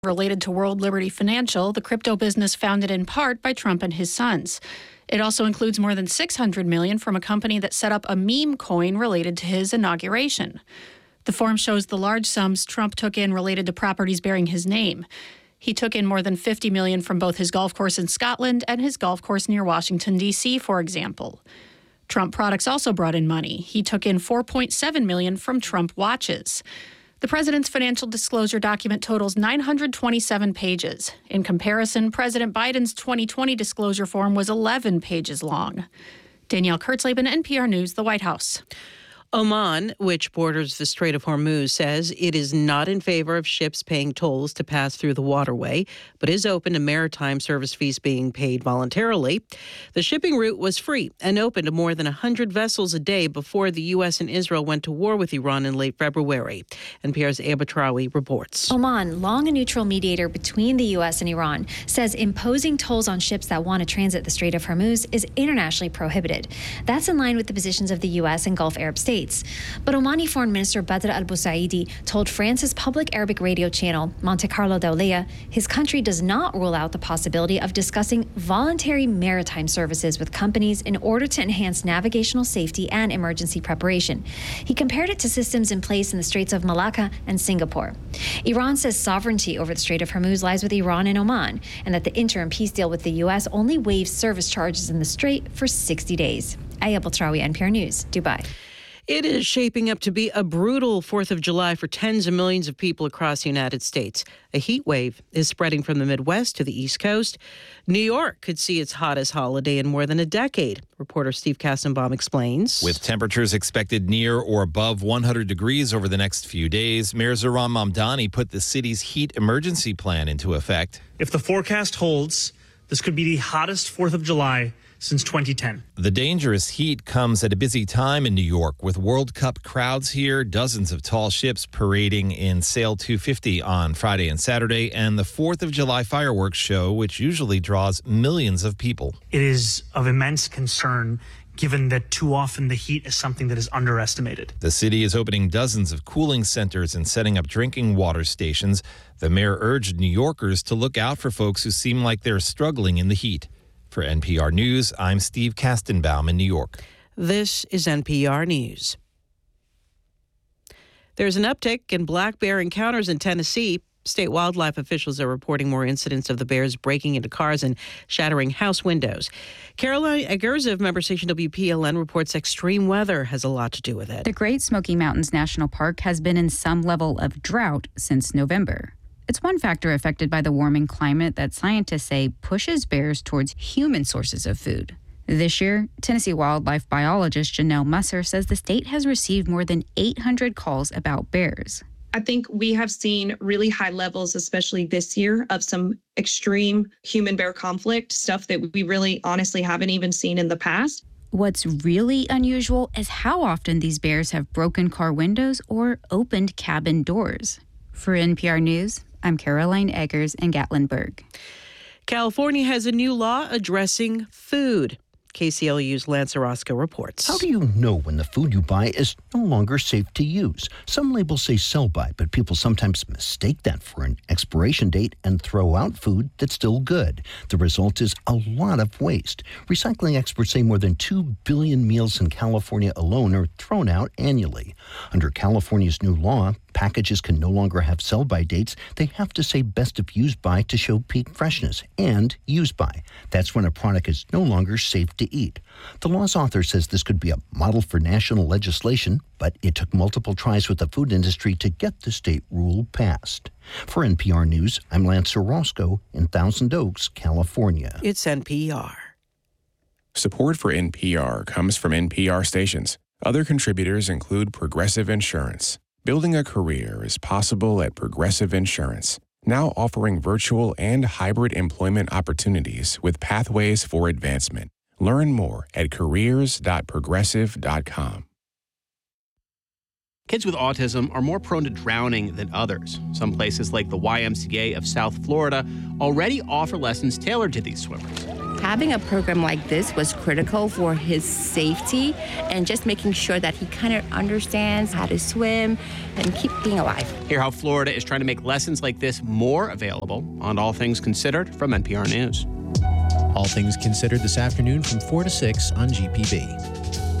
Related to World Liberty Financial, the crypto business founded in part by Trump and his sons. It also includes more than $600 million from a company that set up a meme coin related to his inauguration. The form shows the large sums Trump took in related to properties bearing his name. He took in more than $50 million from both his golf course in Scotland and his golf course near Washington, D.C., for example. Trump products also brought in money. He took in $4.7 million from Trump watches. The president's financial disclosure document totals 927 pages. In comparison, President Biden's 2020 disclosure form was 11 pages long. Danielle Kurtzleben, NPR News, the White House. Oman, which borders the Strait of Hormuz, says it is not in favor of ships paying tolls to pass through the waterway, but is open to maritime service fees being paid voluntarily. The shipping route was free and open to more than 100 vessels a day before the U.S. and Israel went to war with Iran in late February. NPR's Eba Traoui reports. Oman, long a neutral mediator between the U.S. and Iran, says imposing tolls on ships that want to transit the Strait of Hormuz is internationally prohibited. That's in line with the positions of the U.S. and Gulf Arab states. But Omani Foreign Minister Badr al-Busaidi told France's public Arabic radio channel, Monte Carlo Dawliya, his country does not rule out the possibility of discussing voluntary maritime services with companies in order to enhance navigational safety and emergency preparation. He compared it to systems in place in the Straits of Malacca and Singapore. Iran says sovereignty over the Strait of Hormuz lies with Iran and Oman, and that the interim peace deal with the U.S. only waives service charges in the strait for 60 days. Aya Baltrawi, NPR News, Dubai. It is shaping up to be a brutal 4th of July for tens of millions of people across the United States. A heat wave is spreading from the Midwest to the East Coast. New York could see its hottest holiday in more than a decade. Reporter Steve Kastenbaum explains. With temperatures expected near or above 100 degrees over the next few days, Mayor Zohran Mamdani put the city's heat emergency plan into effect. If the forecast holds, this could be the hottest 4th of July since 2010. The dangerous heat comes at a busy time in New York with World Cup crowds here, dozens of tall ships parading in Sail 250 on Friday and Saturday, and the 4th of July fireworks show, which usually draws millions of people. It is of immense concern given that too often the heat is something that is underestimated. The city is opening dozens of cooling centers and setting up drinking water stations. The mayor urged New Yorkers to look out for folks who seem like they're struggling in the heat. For NPR News, I'm Steve Kastenbaum in New York. This is NPR News. There's an uptick in black bear encounters in Tennessee. State wildlife officials are reporting more incidents of the bears breaking into cars and shattering house windows. Caroline Eggers of member station WPLN reports extreme weather has a lot to do with it. The Great Smoky Mountains National Park has been in some level of drought since November. It's one factor affected by the warming climate that scientists say pushes bears towards human sources of food. This year, Tennessee wildlife biologist Janelle Musser says the state has received more than 800 calls about bears. I think we have seen really high levels, especially this year, of some extreme human-bear conflict, stuff that we really honestly haven't even seen in the past. What's really unusual is how often these bears have broken car windows or opened cabin doors. For NPR News, I'm Caroline Eggers in Gatlinburg. California has a new law addressing food. KCLU's Lance Orozco reports. How do you know when the food you buy is no longer safe to use? Some labels say sell-by, but people sometimes mistake that for an expiration date and throw out food that's still good. The result is a lot of waste. Recycling experts say more than 2 billion meals in California alone are thrown out annually. Under California's new law, packages can no longer have sell-by dates. They have to say best of use by to show peak freshness, and use by. That's when a product is no longer safe to eat. The law's author says this could be a model for national legislation, but it took multiple tries with the food industry to get the state rule passed. For NPR News, I'm Lance Orozco in Thousand Oaks, California. It's NPR. Support for NPR comes from NPR stations. Other contributors include Progressive Insurance. Building a career is possible at Progressive Insurance, now offering virtual and hybrid employment opportunities with pathways for advancement. Learn more at careers.progressive.com. Kids with autism are more prone to drowning than others. Some places like the YMCA of South Florida already offer lessons tailored to these swimmers. Having a program like this was critical for his safety and just making sure that he kind of understands how to swim and keep being alive. Hear how Florida is trying to make lessons like this more available on All Things Considered from NPR News. All Things Considered this afternoon from 4 to 6 on GPB.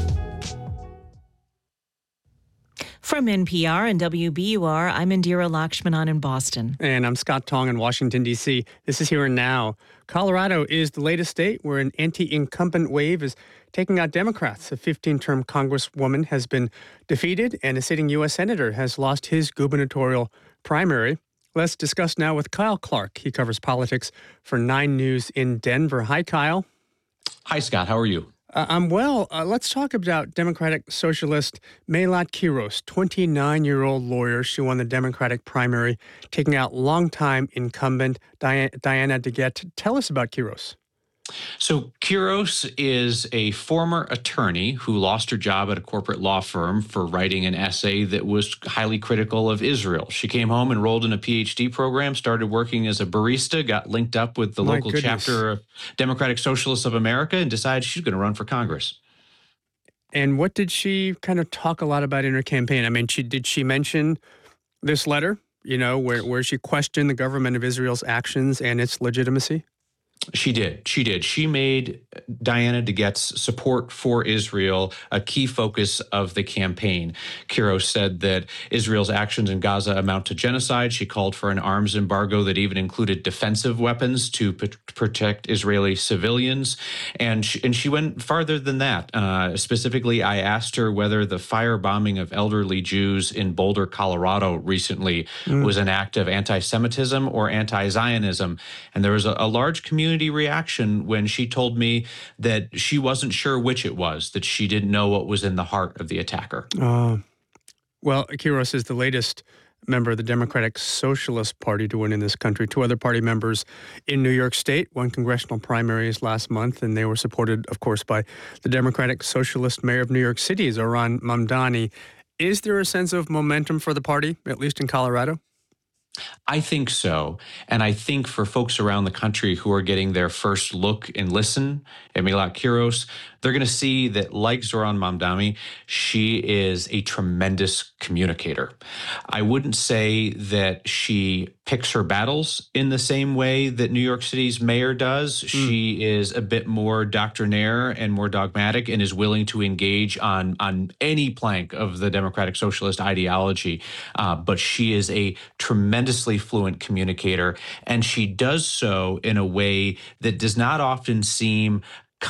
From NPR and WBUR, I'm Indira Lakshmanan in Boston. And I'm Scott Tong in Washington, D.C. This is Here and Now. Colorado is the latest state where an anti-incumbent wave is taking out Democrats. A 15-term congresswoman has been defeated, and a sitting U.S. senator has lost his gubernatorial primary. Let's discuss now with Kyle Clark. He covers politics for 9 News in Denver. Hi, Kyle. Hi, Scott. How are you? I'm well. Let's talk about Democratic Socialist Melat Quiros, 29-year-old lawyer. She won the Democratic primary, taking out longtime incumbent Diana DeGette. Tell us about Quiros. So Quiros is a former attorney who lost her job at a corporate law firm for writing an essay that was highly critical of Israel. She came home, enrolled in a PhD program, started working as a barista, got linked up with the local chapter of Democratic Socialists of America, and decided she's going to run for Congress. And what did she kind of talk a lot about in her campaign? I mean, did she mention this letter, where she questioned the government of Israel's actions and its legitimacy? She did. She made Diana DeGette's support for Israel a key focus of the campaign. Quiros said that Israel's actions in Gaza amount to genocide. She called for an arms embargo that even included defensive weapons to protect Israeli civilians. And she went farther than that. Specifically, I asked her whether the firebombing of elderly Jews in Boulder, Colorado recently was an act of anti-Semitism or anti-Zionism. And there was a large community reaction when she told me that she wasn't sure which it was, that she didn't know what was in the heart of the attacker. Well, Quiros is the latest member of the Democratic Socialist Party to win in this country. 2 other party members in New York State won congressional primaries last month, and they were supported, of course, by the Democratic Socialist mayor of New York City, Zohran Mamdani. Is there a sense of momentum for the party, at least in Colorado? I think so. And I think for folks around the country who are getting their first look and listen at Melat Quiros, they're going to see that, like Zohran Mamdani, she is a tremendous communicator. I wouldn't say that she picks her battles in the same way that New York City's mayor does. She is a bit more doctrinaire and more dogmatic and is willing to engage on any plank of the Democratic Socialist ideology. But she is a tremendously fluent communicator, and she does so in a way that does not often seem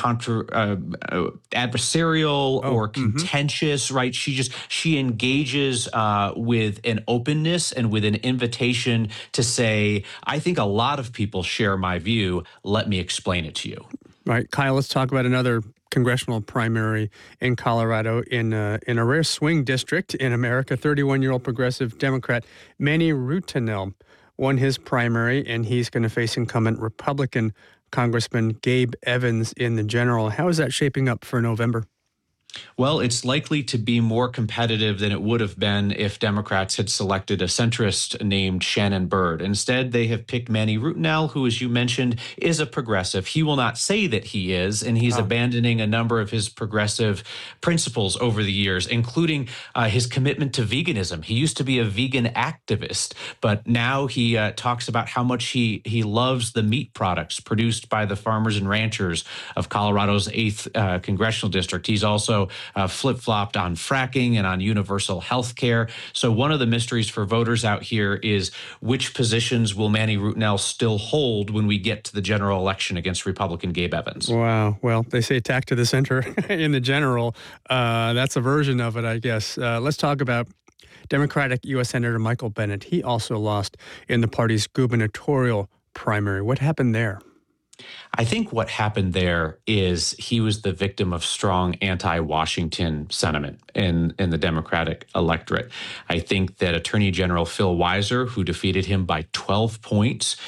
adversarial or contentious, right? She engages with an openness and with an invitation to say, I think a lot of people share my view. Let me explain it to you. Right. Kyle, let's talk about another congressional primary in Colorado in a rare swing district in America. 31-year-old progressive Democrat Manny Rutinel won his primary, and he's going to face incumbent Republican Congressman Gabe Evans in the general. How is that shaping up for November? Well, it's likely to be more competitive than it would have been if Democrats had selected a centrist named Shannon Byrd. Instead, they have picked Manny Rutinel, who, as you mentioned, is a progressive. He will not say that he is, and he's abandoning a number of his progressive principles over the years, including his commitment to veganism. He used to be a vegan activist, but now he talks about how much he loves the meat products produced by the farmers and ranchers of Colorado's 8th congressional district. He's also flip-flopped on fracking and on universal health care. So one of the mysteries for voters out here is which positions will Manny Rutinel still hold when we get to the general election against Republican Gabe Evans? Wow. Well, they say tack to the center in the general. That's a version of it, I guess. Let's talk about Democratic U.S. Senator Michael Bennet. He also lost in the party's gubernatorial primary. What happened there? I think what happened there is he was the victim of strong anti-Washington sentiment in the Democratic electorate. I think that Attorney General Phil Weiser, who defeated him by 12 points,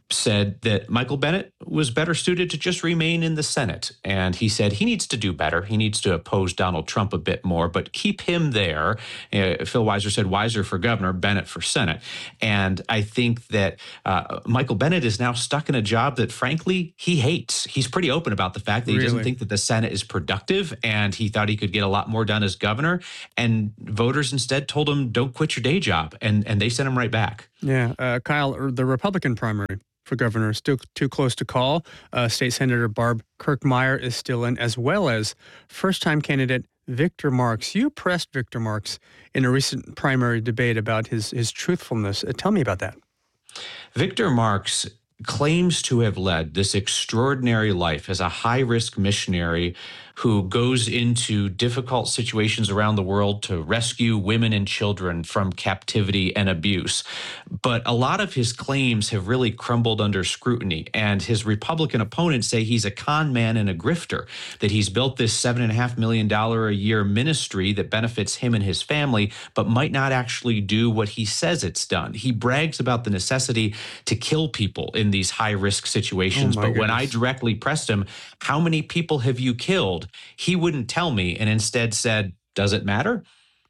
said that Michael Bennet was better suited to just remain in the Senate. And he said he needs to do better. He needs to oppose Donald Trump a bit more, but keep him there. Phil Weiser said Weiser for governor, Bennet for Senate. And I think that Michael Bennet is now stuck in a job that, frankly, he hates. He's pretty open about the fact that he doesn't think that the Senate is productive, and he thought he could get a lot more done as governor. And voters instead told him, don't quit your day job. And they sent him right back. Yeah. Kyle, the Republican primary for governor is still too close to call. State Senator Barb Kirkmeyer is still in, as well as first-time candidate Victor Marx. You pressed Victor Marx in a recent primary debate about his truthfulness. Tell me about that. Victor Marx claims to have led this extraordinary life as a high-risk missionary who goes into difficult situations around the world to rescue women and children from captivity and abuse. But a lot of his claims have really crumbled under scrutiny, and his Republican opponents say he's a con man and a grifter, that he's built this $7.5 million a year ministry that benefits him and his family, but might not actually do what he says it's done. He brags about the necessity to kill people in these high-risk situations, but when I directly pressed him, how many people have you killed? He wouldn't tell me, and instead said, does it matter?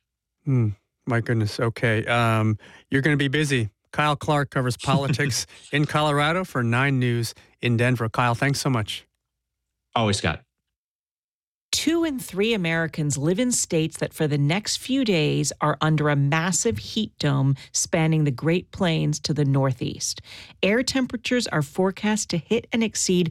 My goodness. Okay. You're going to be busy. Kyle Clark covers politics in Colorado for 9 News in Denver. Kyle, thanks so much. Always, Scott. 2 in 3 Americans live in states that for the next few days are under a massive heat dome spanning the Great Plains to the northeast. Air temperatures are forecast to hit and exceed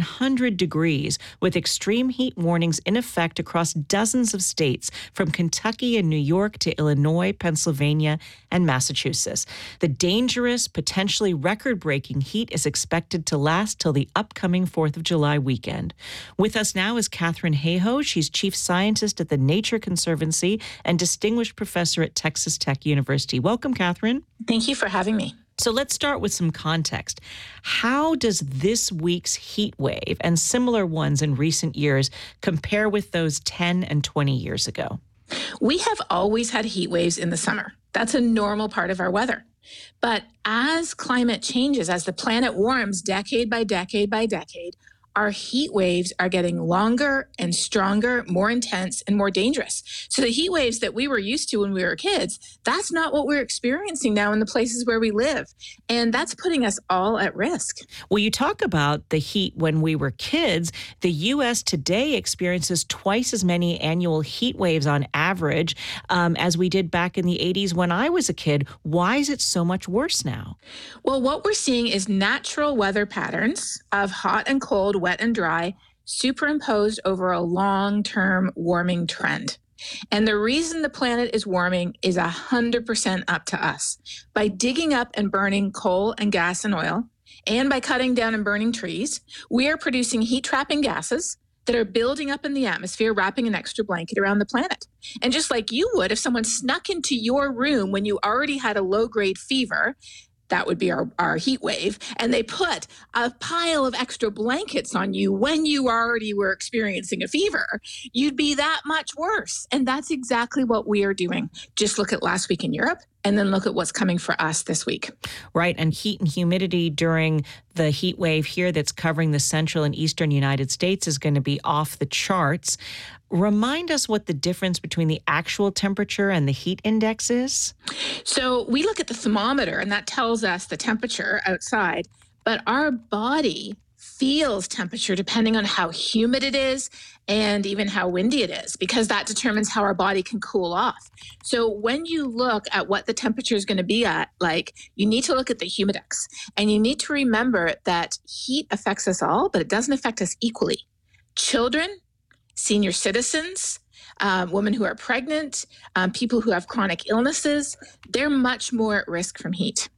100 degrees, with extreme heat warnings in effect across dozens of states, from Kentucky and New York to Illinois, Pennsylvania, and Massachusetts. The dangerous, potentially record-breaking heat is expected to last till the upcoming 4th of July weekend. With us now is Katherine Hayhoe. She's chief scientist at the Nature Conservancy and distinguished professor at Texas Tech University. Welcome, Katherine. Thank you for having me. So let's start with some context. How does this week's heat wave and similar ones in recent years compare with those 10 and 20 years ago? We have always had heat waves in the summer. That's a normal part of our weather. But as climate changes, as the planet warms decade by decade by decade, our heat waves are getting longer and stronger, more intense, and more dangerous. So the heat waves that we were used to when we were kids, that's not what we're experiencing now in the places where we live. And that's putting us all at risk. Well, you talk about the heat when we were kids. The U.S. today experiences twice as many annual heat waves on average as we did back in the 80s when I was a kid. Why is it so much worse now? Well, what we're seeing is natural weather patterns of hot and cold, wet and dry, superimposed over a long-term warming trend. And the reason the planet is warming is 100% up to us. By digging up and burning coal and gas and oil, and by cutting down and burning trees, we are producing heat-trapping gases that are building up in the atmosphere, wrapping an extra blanket around the planet. And just like you would if someone snuck into your room when you already had a low-grade fever, that would be our heat wave, and they put a pile of extra blankets on you when you already were experiencing a fever, you'd be that much worse. And that's exactly what we are doing. Just look at last week in Europe, and then look at what's coming for us this week. Right, and heat and humidity during the heat wave here that's covering the central and eastern United States is going to be off the charts. Remind us what the difference between the actual temperature and the heat index is. So we look at the thermometer, and that tells us the temperature outside, but our body feels temperature depending on how humid it is and even how windy it is, because that determines how our body can cool off. So when you look at what the temperature is going to be at, you need to look at the humidex, and you need to remember that heat affects us all, but it doesn't affect us equally. Children, senior citizens, women who are pregnant, people who have chronic illnesses, they're much more at risk from heat.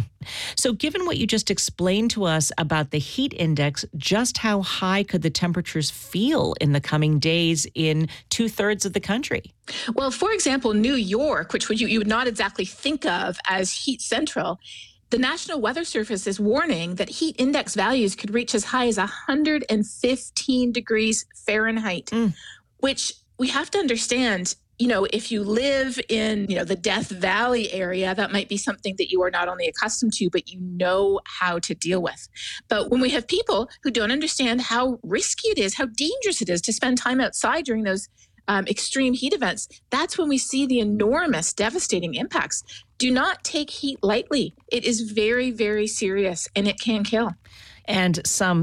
So given what you just explained to us about the heat index, just how high could the temperatures feel in the coming days in 2/3 of the country? Well, for example, New York, which you would not exactly think of as heat central, the National Weather Service is warning that heat index values could reach as high as 115 degrees Fahrenheit, which we have to understand if you live in, the Death Valley area, that might be something that you are not only accustomed to, but you know how to deal with. But when we have people who don't understand how risky it is, how dangerous it is to spend time outside during those extreme heat events, that's when we see the enormous, devastating impacts. Do not take heat lightly. It is very, very serious, and it can kill. And some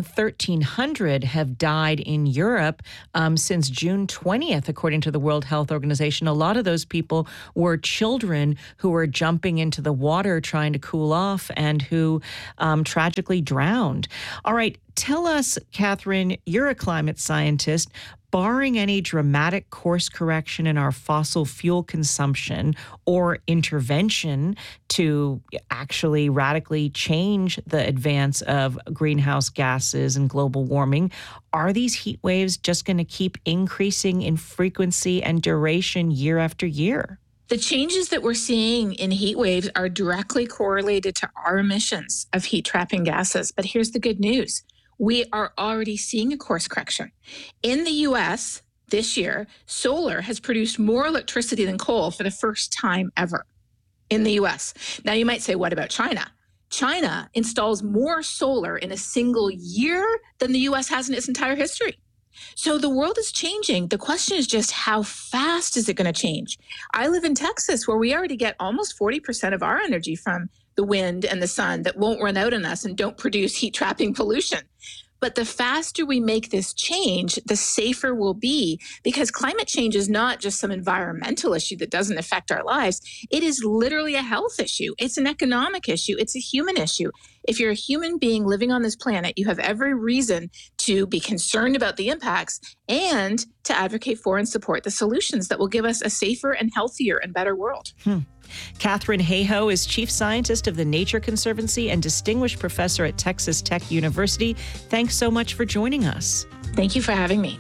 1,300 have died in Europe since June 20th, according to the World Health Organization. A lot of those people were children who were jumping into the water trying to cool off and who tragically drowned. All right, tell us, Catherine, you're a climate scientist. Barring any dramatic course correction in our fossil fuel consumption or intervention to actually radically change the advance of greenhouse gases and global warming, are these heat waves just going to keep increasing in frequency and duration year after year? The changes that we're seeing in heat waves are directly correlated to our emissions of heat-trapping gases. But here's the good news. We are already seeing a course correction. In the U.S. this year, solar has produced more electricity than coal for the first time ever in the U.S. Now, you might say, what about China? China installs more solar in a single year than the U.S. has in its entire history. So the world is changing. The question is just how fast is it going to change? I live in Texas, where we already get almost 40% of our energy from the wind and the sun that won't run out on us and don't produce heat-trapping pollution. But the faster we make this change, the safer we'll be, because climate change is not just some environmental issue that doesn't affect our lives. It is literally a health issue. It's an economic issue. It's a human issue. If you're a human being living on this planet, you have every reason to be concerned about the impacts and to advocate for and support the solutions that will give us a safer and healthier and better world. Catherine Hayhoe is Chief Scientist of the Nature Conservancy and Distinguished Professor at Texas Tech University. Thanks so much for joining us. Thank you for having me.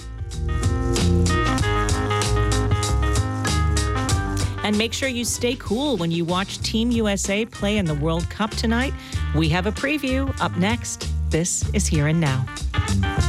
And make sure you stay cool when you watch Team USA play in the World Cup tonight. We have a preview up next. This is Here and Now.